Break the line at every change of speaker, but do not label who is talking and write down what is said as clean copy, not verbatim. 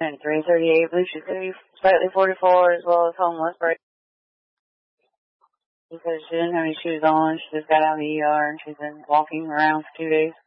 And 338, I believe she's going to be slightly 44 as well as homeless, right? Because she didn't have any shoes on. She just got out of the ER and she's been walking around for 2 days.